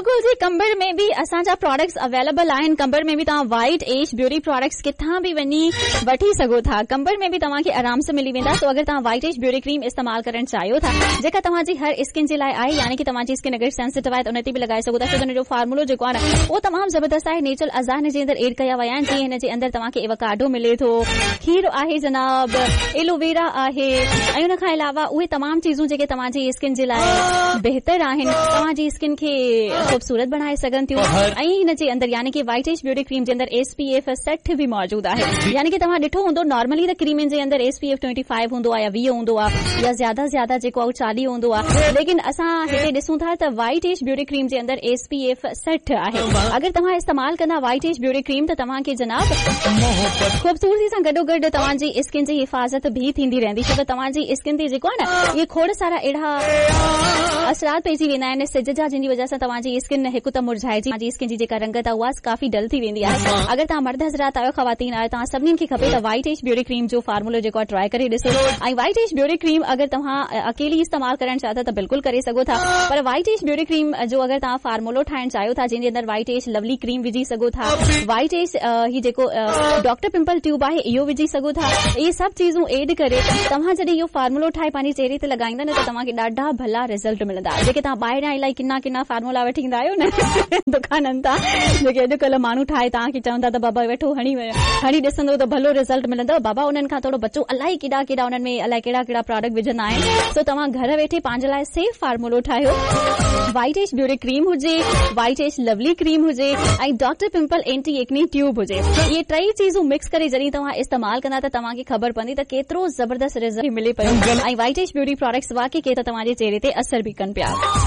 बिल्कुल जी, कंबर में भी असांजा प्रोडक्ट्स अवेलेबल आहिनि। कंबर में भी तव्हां वाइट एज ब्यूटी प्रोडक्ट्स किथां बि वञी वठी सघो था। कंबर में भी तव्हांखे आराम सां मिली वेंदा। सो अगरि तव्हां वाइट एज ब्यूटी क्रीम इस्तेमाल करणु चाहियो था जेका तव्हांजी हर स्किन जे लाइ आहे, यानी कि तव्हांजी स्किन अगरि सेंसिटिव आहे त उन ते बि लॻाए सघो था। छो त जो फार्मूलो जेको आहे न उहो तमामु ज़बरदस्त आहे। नेचुरल अज़ा हिन जे अंदरि एड कया विया आहिनि। जीअं हिन जे अंदरि तव्हांखे एवोकाडो मिले थो, खीर आहे जनाब, एलोवेरा आहे, ऐं उन खां अलावा उहे तमामु चीज़ूं जेके तव्हांजी स्किन जे लाइ बहितर आहिनि, तव्हांजी स्किन खे खूबसूरत बनाए सघनि थियूं। ऐं हिन जे अंदरि यानी कि वाइट एज ब्यूटी क्रीम जे अंदरि SPF 60 बि मौजूद आहे। यानी कि तव्हां ॾिठो हूंदो नॉर्मली त क्रीमनि जे अंदरि SPF 25 हूंदो आहे या 20 हूंदो आहे या ज्यादा जेको आहे 40 हूंदो आहे, लेकिन असां हिते ॾिसूं था त वाइट एज ब्यूटी क्रीम जे अंदरि SPF 60 आहे। अगरि तव्हां इस्तेमाल कंदा वाइट एज ब्यूटी क्रीम त तव्हांखे जनाब खूबसूरती सां गॾोगॾु तव्हांजी स्किन जी हिफ़ाज़त भी थींदी रहंदी। छो त तव्हांजी स्किन ते जेको आहे न इहे खोड़ सारा अहिड़ा असरात पइजी वेंदा आहिनि सिज जा, जिन जी वजह सां तव्हांजी स्किन हिकु त मुरझाइजी, तव्हांजी स्किन जी जेका रंगत आहे उहा काफ़ी डल थी वेंदी आहे। अगरि तव्हां मर्द हज़रात आहियो, ख़वातीन आहियो, तव्हां सभिनीनि खे खपे त वाइट एज ब्यूटी क्रीम जो फार्मूलो जेको आहे ट्राई करे ॾिसो। ऐं वाइट एज ब्यूटी क्रीम अगरि तव्हां अकेली इस्तेमाल करणु चाहियो था त बिल्कुलु करे सघो था, पर वाइट एज ब्यूटी क्रीम जो अगरि तव्हां फार्मूलो ठाहिणु चाहियो था जंहिंजे अंदरि वाइट एज लवली क्रीम विझी सघो था, वाइट एज ही जेको डॉक्टर पिंपल ट्यूब आहे इहो विझी सघो था, इहे सभु चीज़ूं एड करे तव्हां जॾहिं इहो फार्मूलो ठाहे पंहिंजी चेहरे ते लॻाईंदा न त तव्हांखे ॾाढा भला रिज़ल्ट मिलंदा। जेके तव्हां ॿाहिरां इलाही किना फार्मूला वठी ईंदा आहियो न दुकाननि तां, जेके अॼुकल्ह माण्हू ठाहे तव्हांखे चवंदा त बाबा वेठो हणी ॾिसंदो त भलो रिज़ल्ट मिलंदो। बाबा उन्हनि खां थोरो बचो, अलाही केॾा उन्हनि में अलाए कहिड़ा प्रोडक्ट विझंदा आहिनि। सो तव्हां घर वेठे पंहिंजे लाइ सेफ फार्मूलो ठाहियो। वाइट एज ब्यूटी क्रीम हुजे, वाइट एज लवली क्रीम हुजे ऐं doctor pimple anti acne tube हुजे, इहे टई चीज़ूं मिक्स करे जॾहिं तव्हां इस्तेमाल कंदा त तव्हांखे ख़बर पवंदी त केतिरो ज़बरदस्त रिज़ल्ट मिले पियो। ऐं वाइट एज ब्यूटी प्रोडक्ट्स वाकई के त तव्हांजे चेहरे ते असर बि कनि पिया।